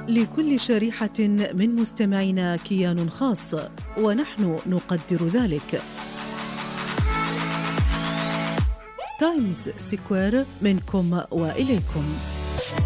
لكل شريحة من مستمعينا كيان خاص، ونحن نقدر ذلك. تايمز سكوير، منكم وإليكم.